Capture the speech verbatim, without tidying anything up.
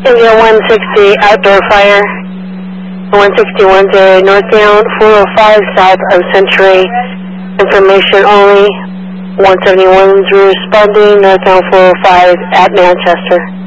India one sixty, outdoor fire. one sixty-one zero, northbound four oh five, south of Century. Information only. one seventy-one is responding, northbound four oh five at Manchester.